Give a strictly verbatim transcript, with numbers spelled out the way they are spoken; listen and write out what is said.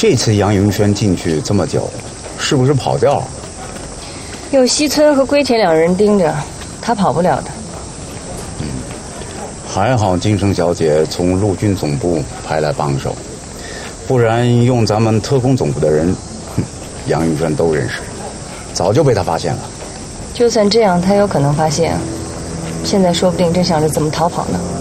这次杨云轩进去这么久，是不是跑掉了？ 有西村和龟田两人盯着，他跑不了的。 嗯，还好金生小姐从陆军总部派来帮手，不然用咱们特工总部的人，哼，杨云轩都认识，早就被他发现了。 就算这样，他有可能发现，现在说不定正想着怎么逃跑呢。